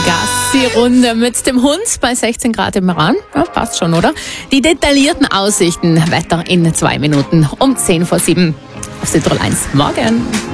Gassi-Runde mit dem Hund bei 16 Grad im Iran. Ja, passt schon, oder? Die detaillierten Aussichten, Wetter in 2 Minuten um 10 vor 7 auf Südtirol 1. Morgen.